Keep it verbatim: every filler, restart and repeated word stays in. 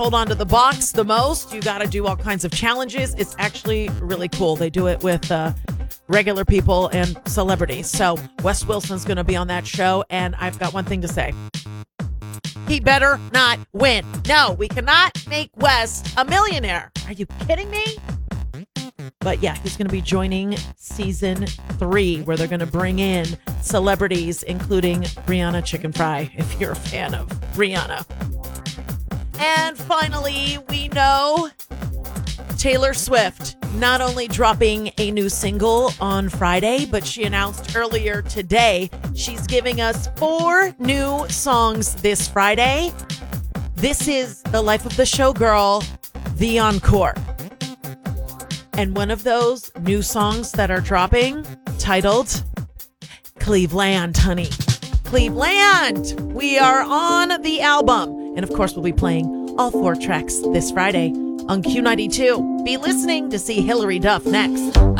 hold on to the box the most. You got to do all kinds of challenges. It's actually really cool. They do it with uh, regular people and celebrities. So Wes Wilson's going to be on that show. And I've got one thing to say. He better not win. No, we cannot make Wes a millionaire. Are you kidding me? But yeah, he's going to be joining season three, where they're going to bring in celebrities, including Rihanna Chicken Fry, if you're a fan of Rihanna. And finally, we know Taylor Swift not only dropping a new single on Friday, but she announced earlier today she's giving us four new songs this Friday. This is the Life of the Showgirl, The Encore. And one of those new songs that are dropping, titled Cleveland, honey. Cleveland! We are on the album. And of course, we'll be playing all four tracks this Friday on Q ninety-two. Be listening to see Hillary Duff next.